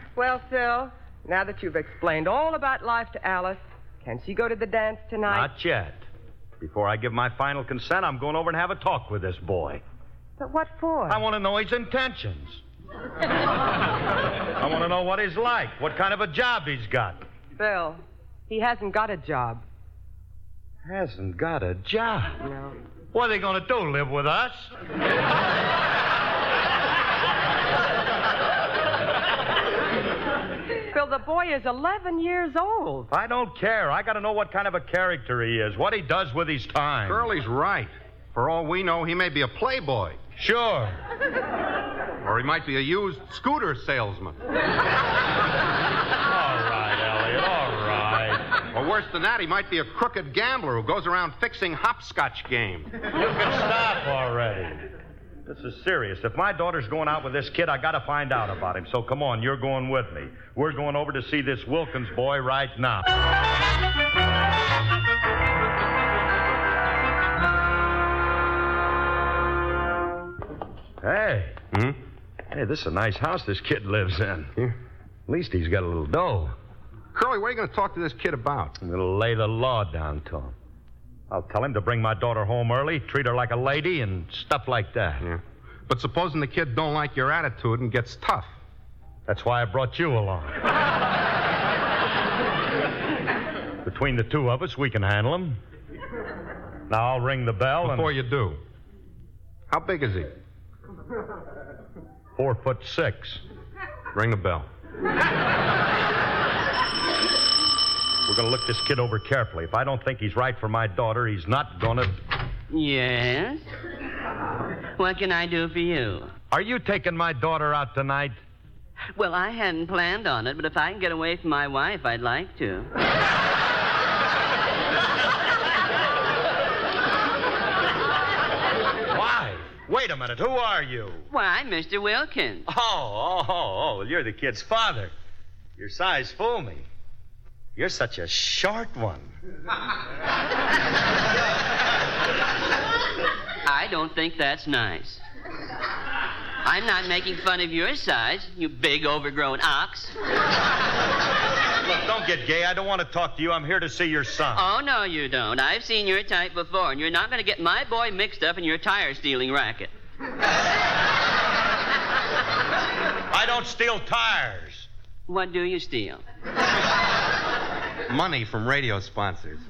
Well, Phil, now that you've explained all about life to Alice, can she go to the dance tonight? Not yet. Before I give my final consent, I'm going over and have a talk with this boy. But what for? I want to know his intentions. I want to know what he's like, what kind of a job he's got. Phil, he hasn't got a job. Hasn't got a job? No. What are they going to do, live with us? Phil, the boy is 11 years old. I don't care. I got to know what kind of a character he is, what he does with his time. Curly's right. For all we know, he may be a playboy. Sure. Or he might be a used scooter salesman. All right, Elliot, all right. Or worse than that, he might be a crooked gambler who goes around fixing hopscotch games. You can stop already. This is serious. If my daughter's going out with this kid, I got to find out about him. So come on, you're going with me. We're going over to see this Wilkins boy right now. Hey. Hey, this is a nice house this kid lives in. Yeah. At least he's got a little dough. Curly, what are you going to talk to this kid about? I'm going to lay the law down to him. I'll tell him to bring my daughter home early, treat her like a lady, and stuff like that. Yeah. But supposing the kid don't like your attitude and gets tough. That's why I brought you along. Between the two of us, we can handle him. Now I'll ring the bell Before you do, how big is he? 4'6". Ring the bell. We're going to look this kid over carefully. If I don't think he's right for my daughter, he's not going to... Yes? What can I do for you? Are you taking my daughter out tonight? Well, I hadn't planned on it, but if I can get away from my wife, I'd like to. Why? Wait a minute. Who are you? Why, Mr. Wilkins. Oh, you're the kid's father. Your size fooled me. You're such a short one. I don't think that's nice. I'm not making fun of your size, you big overgrown ox. Look, don't get gay. I don't want to talk to you. I'm here to see your son. Oh, no, you don't. I've seen your type before, and you're not going to get my boy mixed up in your tire-stealing racket. I don't steal tires. What do you steal? Money from radio sponsors.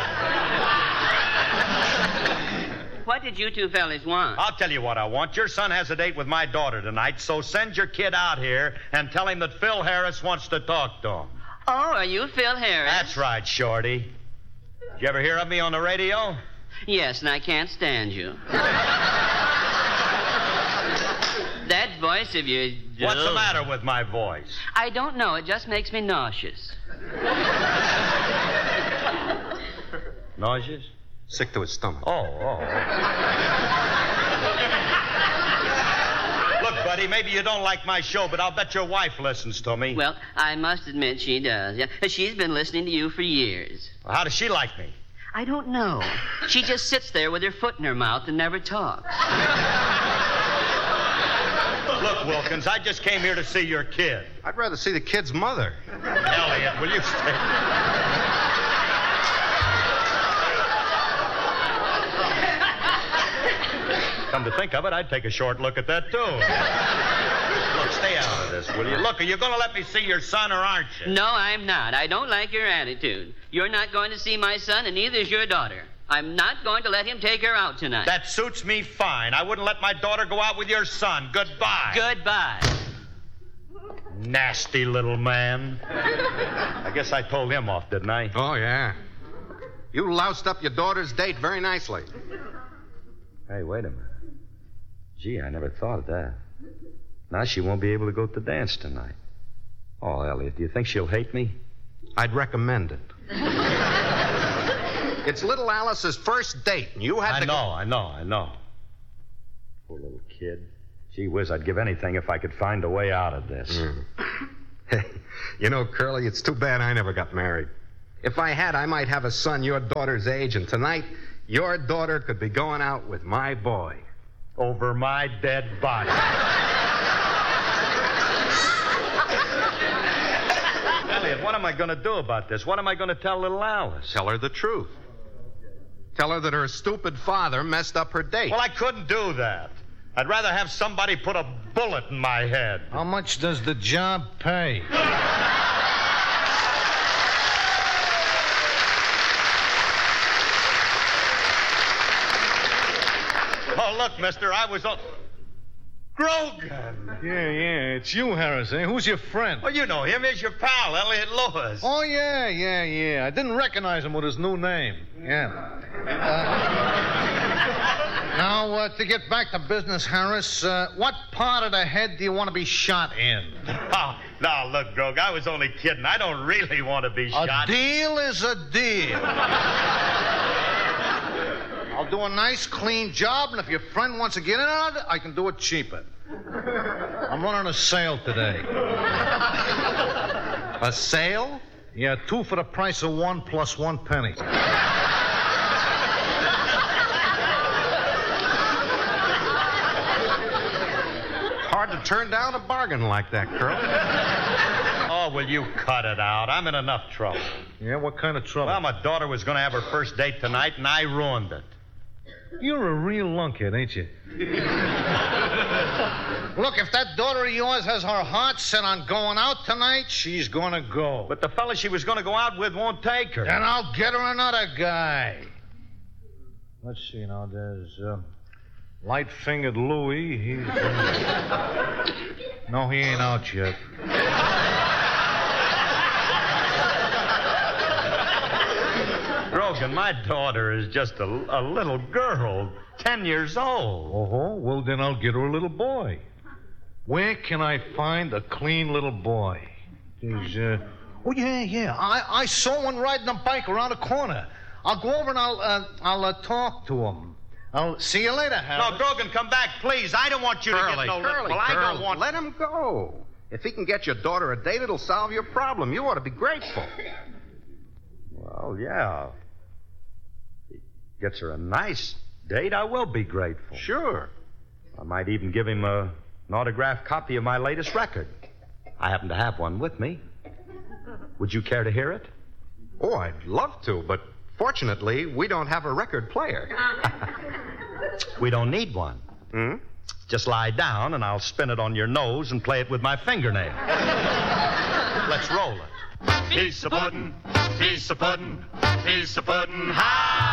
Why? What did you two fellas want? I'll tell you what I want. Your son has a date with my daughter tonight, so send your kid out here and tell him that Phil Harris wants to talk to him. Oh, are you Phil Harris? That's right, Shorty. Did you ever hear of me on the radio? Yes, and I can't stand you. That voice of yours... What's the matter with my voice? I don't know. It just makes me nauseous. Nauseous? Sick to his stomach. Oh. Look, buddy, maybe you don't like my show, but I'll bet your wife listens to me. Well, I must admit she does. Yeah, she's been listening to you for years. Well, how does she like me? I don't know. She just sits there with her foot in her mouth and never talks. Look, Wilkins, I just came here to see your kid. I'd rather see the kid's mother. Elliot, will you stay? Come to think of it, I'd take a short look at that, too. Look, stay out of this, will you? Look, are you going to let me see your son, or aren't you? No, I'm not. I don't like your attitude. You're not going to see my son, and neither is your daughter. I'm not going to let him take her out tonight. That suits me fine. I wouldn't let my daughter go out with your son. Goodbye. Goodbye. Nasty little man. I guess I told him off, didn't I? Oh, yeah. You loused up your daughter's date very nicely. Hey, wait a minute. Gee, I never thought of that. Now she won't be able to go to the dance tonight. Oh, Elliot, do you think she'll hate me? I'd recommend it. It's little Alice's first date, and you had to... I know. Poor little kid. Gee whiz, I'd give anything if I could find a way out of this. Hey, you know, Curly, it's too bad I never got married. If I had, I might have a son your daughter's age, and tonight, your daughter could be going out with my boy. Over my dead body. what am I going to do about this? What am I going to tell little Alice? Tell her the truth. Tell her that her stupid father messed up her date. Well, I couldn't do that. I'd rather have somebody put a bullet in my head. How much does the job pay? Oh, look, mister, I was on... Grogan! Yeah, it's you, Harris, eh? Who's your friend? Well, you know him. He's your pal, Elliot Lewis. Oh, yeah. I didn't recognize him with his new name. Yeah. Now, to get back to business, Harris, what part of the head do you want to be shot in? Oh, now, look, Grog, I was only kidding. I don't really want to be shot. A deal is a deal. I'll do a nice, clean job, and if your friend wants to get in on it, I can do it cheaper. I'm running a sale today. A sale? Yeah, 2 for the price of 1 plus 1 penny. It's hard to turn down a bargain like that, Curly. Oh, will you cut it out? I'm in enough trouble. Yeah, what kind of trouble? Well, my daughter was going to have her first date tonight, and I ruined it. You're a real lunkhead, ain't you? Look, if that daughter of yours has her heart set on going out tonight, she's gonna go. But the fella she was going to go out with won't take her. Then I'll get her another guy. Let's see now. There's light-fingered Louie. He's... No, he ain't out yet. Grogan, my daughter is just a little girl, 10 years old. Oh, well, then I'll get her a little boy. Where can I find a clean little boy? There's, oh, yeah. I saw one riding a bike around the corner. I'll go over and I'll talk to him. I'll see you later, Harris. No, Grogan, come back, please. I don't want you to get no... Curly, well, I don't want... Let him go. If he can get your daughter a date, it'll solve your problem. You ought to be grateful. Well, yeah. If he gets her a nice date, I will be grateful. Sure. I might even give him an autographed copy of my latest record. I happen to have one with me. Would you care to hear it? Oh, I'd love to, but fortunately, we don't have a record player. We don't need one. Hmm? Just lie down, and I'll spin it on your nose and play it with my fingernail. Let's roll it. Piece of pudding, piece of pudding, piece of pudding, high.